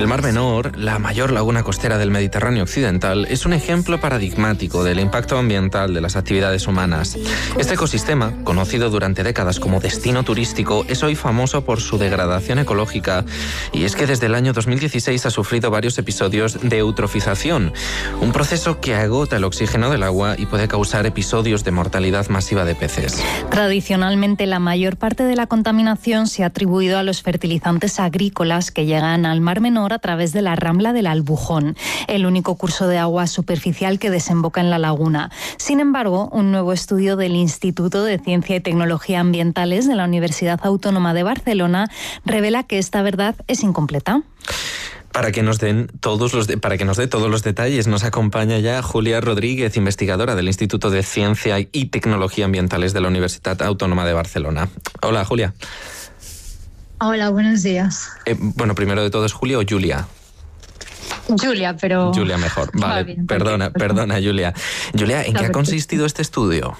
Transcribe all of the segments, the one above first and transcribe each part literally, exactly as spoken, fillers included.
El Mar Menor, la mayor laguna costera del Mediterráneo occidental, es un ejemplo paradigmático del impacto ambiental de las actividades humanas. Este ecosistema, conocido durante décadas como destino turístico, es hoy famoso por su degradación ecológica, y es que desde el año dos mil dieciséis ha sufrido varios episodios de eutrofización, un proceso que agota el oxígeno del agua y puede causar episodios de mortalidad masiva de peces. Tradicionalmente, la mayor parte de la contaminación se ha atribuido a los fertilizantes agrícolas que llegan al Mar Menor a través de la rambla del Albujón, el único curso de agua superficial que desemboca en la laguna. Sin embargo, un nuevo estudio del Instituto de Ciencia y Tecnología Ambientales de la Universidad Autónoma de Barcelona revela que esta verdad es incompleta. Para que nos den todos los de, para que nos dé todos los detalles, nos acompaña ya Julia Rodríguez, investigadora del Instituto de Ciencia y Tecnología Ambientales de la Universidad Autónoma de Barcelona. Hola, Julia. Hola, buenos días. Eh, bueno, primero de todo, ¿es Julia o Julia? Julia, pero... Julia mejor. Vale, bien, perdona, perdona, Julia. Julia, ¿en qué ha consistido este estudio?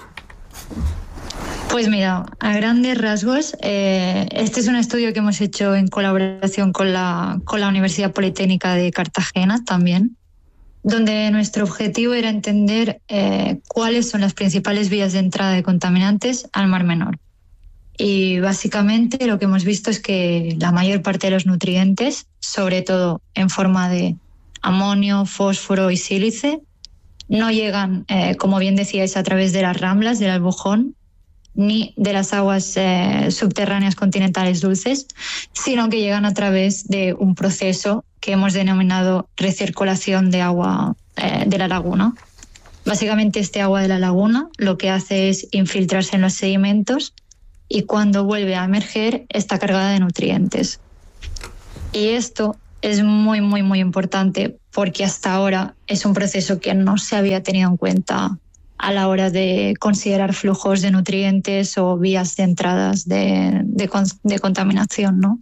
Pues mira, a grandes rasgos, eh, este es un estudio que hemos hecho en colaboración con la, con la Universidad Politécnica de Cartagena también, donde nuestro objetivo era entender eh, cuáles son las principales vías de entrada de contaminantes al Mar Menor. Y básicamente lo que hemos visto es que la mayor parte de los nutrientes, sobre todo en forma de amonio, fósforo y sílice, no llegan, eh, como bien decíais, a través de las ramblas del Albujón, ni de las aguas eh, subterráneas continentales dulces, sino que llegan a través de un proceso que hemos denominado recirculación de agua eh, de la laguna. Básicamente este agua de la laguna lo que hace es infiltrarse en los sedimentos y cuando vuelve a emerger está cargada de nutrientes. Y esto es muy, muy, muy importante porque hasta ahora es un proceso que no se había tenido en cuenta a la hora de considerar flujos de nutrientes o vías de entradas de, de, de contaminación, ¿no?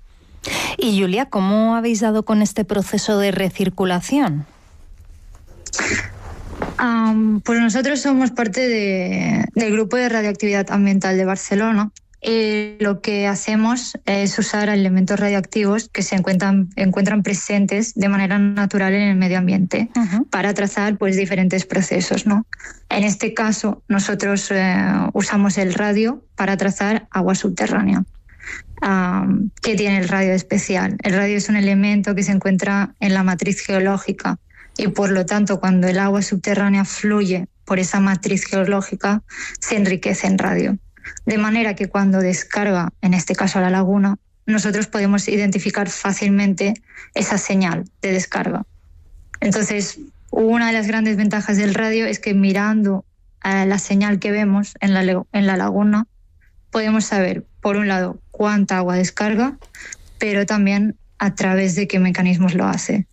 Y Julia, ¿cómo habéis dado con este proceso de recirculación? Um, pues nosotros somos parte de, del Grupo de Radioactividad Ambiental de Barcelona. Eh, lo que hacemos es usar elementos radioactivos que se encuentran, encuentran presentes de manera natural en el medio ambiente uh-huh. para trazar pues, diferentes procesos, ¿no? En este caso, nosotros eh, usamos el radio para trazar agua subterránea. Um, ¿Qué tiene el radio especial? El radio es un elemento que se encuentra en la matriz geológica y, por lo tanto, cuando el agua subterránea fluye por esa matriz geológica, se enriquece en radio. De manera que cuando descarga, en este caso a la laguna, nosotros podemos identificar fácilmente esa señal de descarga. Entonces, una de las grandes ventajas del radio es que mirando a la señal que vemos en la, en la laguna, podemos saber, por un lado, cuánta agua descarga, pero también a través de qué mecanismos lo hace.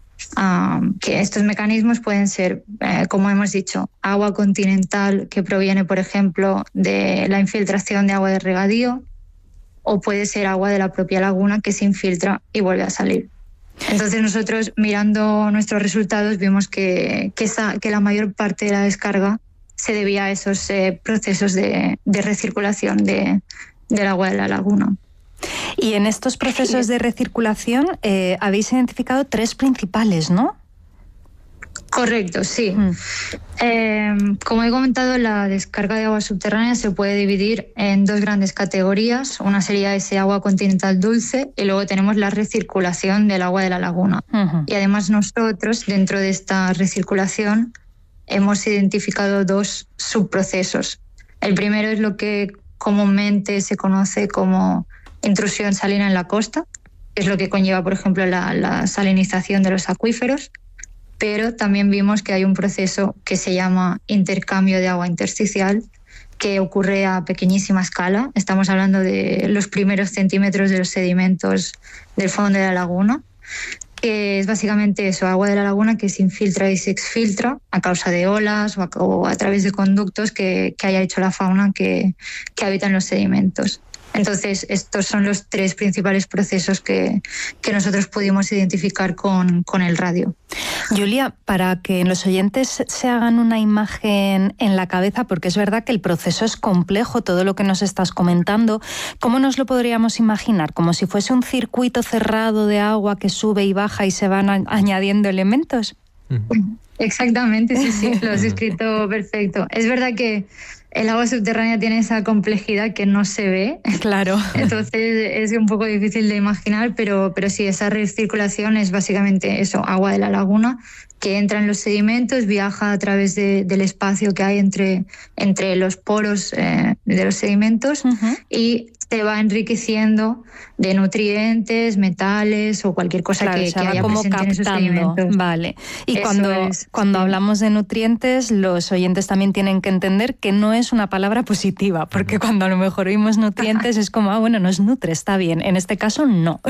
Um, que estos mecanismos pueden ser, eh, como hemos dicho, agua continental que proviene, por ejemplo, de la infiltración de agua de regadío, o puede ser agua de la propia laguna que se infiltra y vuelve a salir. Entonces nosotros, mirando nuestros resultados, vimos que, que, esa, que la mayor parte de la descarga se debía a esos eh, procesos de, de recirculación de, del agua de la laguna. Y en estos procesos de recirculación eh, habéis identificado tres principales, ¿no? Correcto, sí. Mm. Eh, como he comentado, la descarga de agua subterránea se puede dividir en dos grandes categorías. Una sería ese agua continental dulce y luego tenemos la recirculación del agua de la laguna. Uh-huh. Y además nosotros, dentro de esta recirculación, hemos identificado dos subprocesos. El primero es lo que comúnmente se conoce como intrusión salina en la costa, que es lo que conlleva, por ejemplo, la, la salinización de los acuíferos, pero también vimos que hay un proceso que se llama intercambio de agua intersticial, que ocurre a pequeñísima escala. Estamos hablando de los primeros centímetros de los sedimentos del fondo de la laguna, que es básicamente eso, agua de la laguna que se infiltra y se exfiltra a causa de olas o a, o a través de conductos que, que haya hecho la fauna que, que habita en los sedimentos. Entonces, estos son los tres principales procesos que, que nosotros pudimos identificar con, con el radio. Julia, para que los oyentes se hagan una imagen en la cabeza, porque es verdad que el proceso es complejo, todo lo que nos estás comentando, ¿cómo nos lo podríamos imaginar? ¿Como si fuese un circuito cerrado de agua que sube y baja y se van a- añadiendo elementos? Exactamente, sí, sí, lo has descrito perfecto. Es verdad que el agua subterránea tiene esa complejidad que no se ve. Claro. Entonces es un poco difícil de imaginar, pero, pero sí, esa recirculación es básicamente eso, agua de la laguna que entra en los sedimentos, viaja a través de, del espacio que hay entre, entre los poros eh, de los sedimentos uh-huh. y se va enriqueciendo de nutrientes, metales o cualquier cosa claro, que, se que va haya como presente captando. En esos sedimentos. Vale. Y Eso cuando, es, cuando sí. hablamos de nutrientes, los oyentes también tienen que entender que no es una palabra positiva, porque cuando a lo mejor oímos nutrientes es como, ah, bueno, nos nutre, está bien. En este caso, no.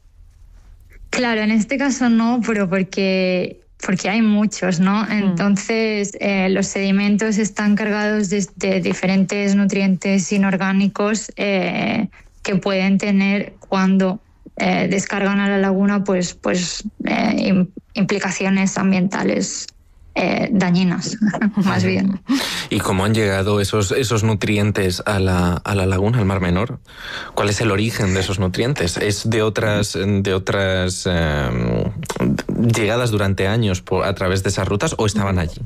Claro, en este caso no, pero porque... porque hay muchos, ¿no? Entonces, eh, los sedimentos están cargados de, de diferentes nutrientes inorgánicos eh, que pueden tener cuando eh, descargan a la laguna, pues, pues eh, implicaciones ambientales eh, dañinas, más bien. ¿Y cómo han llegado esos, esos nutrientes a la, a la laguna, al Mar Menor? ¿Cuál es el origen de esos nutrientes? ¿Es de otras, de otras eh, llegadas durante años por, a través de esas rutas o estaban allí?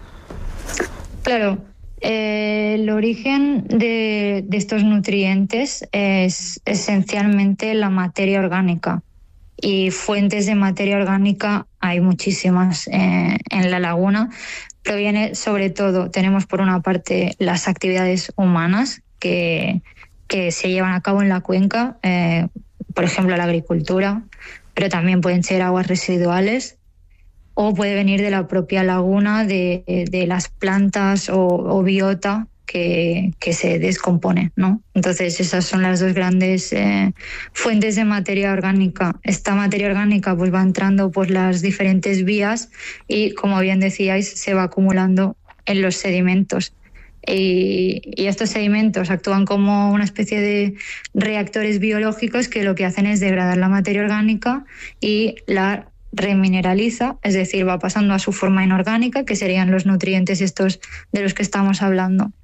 Claro, eh, el origen de, de estos nutrientes es esencialmente la materia orgánica. Y fuentes de materia orgánica hay muchísimas eh, en la laguna. Proviene sobre todo, tenemos por una parte las actividades humanas que, que se llevan a cabo en la cuenca, eh, por ejemplo la agricultura, pero también pueden ser aguas residuales o puede venir de la propia laguna, de, de las plantas o, o biota que, que se descompone, ¿no? Entonces esas son las dos grandes eh, fuentes de materia orgánica. Esta materia orgánica pues va entrando por las diferentes vías y, como bien decíais, se va acumulando en los sedimentos. Y, y estos sedimentos actúan como una especie de reactores biológicos que lo que hacen es degradar la materia orgánica y la remineraliza, es decir, va pasando a su forma inorgánica, que serían los nutrientes estos de los que estamos hablando.